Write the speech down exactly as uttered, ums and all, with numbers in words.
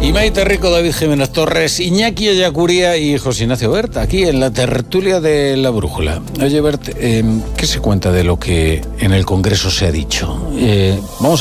Y Maite Rico, David Jiménez Torres, Iñaki Ollacuría y José Ignacio Bert, aquí en la tertulia de La Brújula. Oye, Bert, eh, ¿qué se cuenta de lo que en el Congreso se ha dicho? Eh, vamos